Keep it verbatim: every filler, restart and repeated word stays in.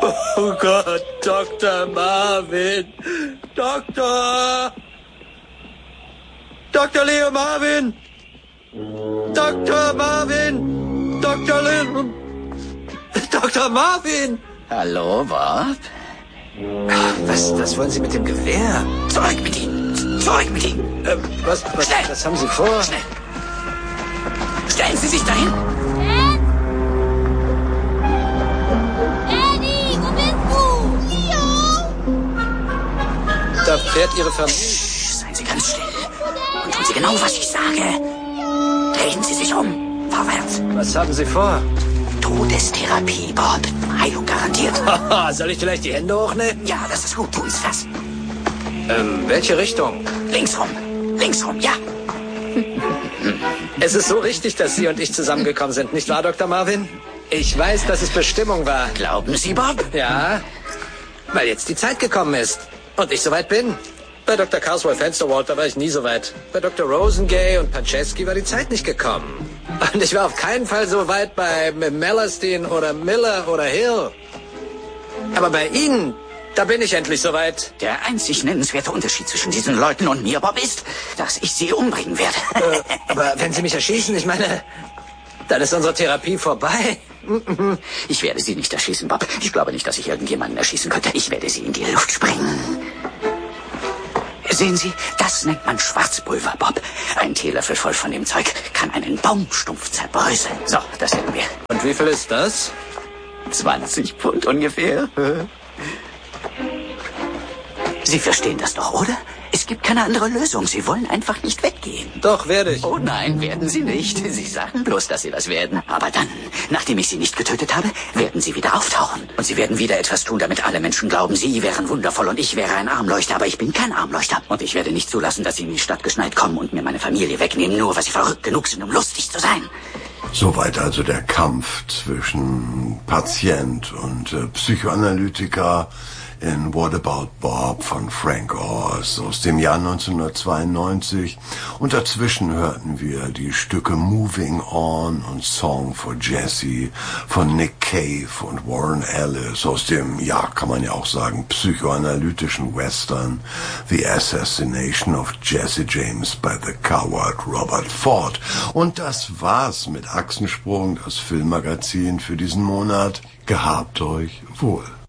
Oh Gott, Doktor Marvin. Doktor. Doktor Leo Marvin. Doktor Marvin. Doktor Leo. Doktor Marvin. Hallo, Bob? Was, was wollen Sie mit dem Gewehr? Zurück mit ihm! Zurück mit ihm! Äh, was, was, Schnell! was haben Sie vor? Schnell! Stellen Sie sich dahin! Eddie, wo bist du? Leo? Da fährt Ihre Familie. Psst, seien Sie ganz still. Und tun Sie genau, was ich sage. Drehen Sie sich um. Vorwärts. Was haben Sie vor? Todestherapie, Bob. Heilung garantiert. Haha, soll ich vielleicht die Hände hochnehmen? Ja, das ist gut. Tun Sie das. Ähm, welche Richtung? Links rum. Links rum, ja. Es ist so richtig, dass Sie und ich zusammengekommen sind, nicht wahr, Doktor Marvin? Ich weiß, dass es Bestimmung war. Glauben Sie, Bob? Ja, weil jetzt die Zeit gekommen ist. Und ich soweit bin. Bei Doktor Carswell Fensterwald, da war ich nie so weit. Bei Doktor Rosengay und Panchesky war die Zeit nicht gekommen. Und ich war auf keinen Fall so weit bei Mellerstein oder Miller oder Hill. Aber bei Ihnen, da bin ich endlich so weit. Der einzig nennenswerte Unterschied zwischen diesen Leuten und mir, Bob, ist, dass ich sie umbringen werde. Äh, aber wenn Sie mich erschießen, ich meine, dann ist unsere Therapie vorbei. Ich werde Sie nicht erschießen, Bob. Ich glaube nicht, dass ich irgendjemanden erschießen könnte. Ich werde Sie in die Luft sprengen. Sehen Sie, das nennt man Schwarzpulver, Bob. Ein Teelöffel voll von dem Zeug kann einen Baumstumpf zerbröseln. So, das hätten wir. Und wie viel ist das? zwanzig Pfund ungefähr. Sie verstehen das doch, oder? Es gibt keine andere Lösung. Sie wollen einfach nicht weggehen. Doch, werde ich. Oh nein, werden Sie nicht. Sie sagen bloß, dass Sie das werden. Aber dann, nachdem ich Sie nicht getötet habe, werden Sie wieder auftauchen. Und Sie werden wieder etwas tun, damit alle Menschen glauben, Sie wären wundervoll und ich wäre ein Armleuchter. Aber ich bin kein Armleuchter. Und ich werde nicht zulassen, dass Sie in die Stadt geschneit kommen und mir meine Familie wegnehmen, nur weil Sie verrückt genug sind, um lustig zu sein. Soweit also der Kampf zwischen Patient und äh, Psychoanalytiker in What About Bob von Frank Oz aus dem Jahr neunzehnhundertzweiundneunzig. Und dazwischen hörten wir die Stücke Moving On und Song for Jesse von Nick Cave und Warren Ellis aus dem, ja, kann man ja auch sagen, psychoanalytischen Western The Assassination of Jesse James by the Coward Robert Ford. Und das war's mit Achsensprung, das Filmmagazin für diesen Monat. Gehabt euch wohl.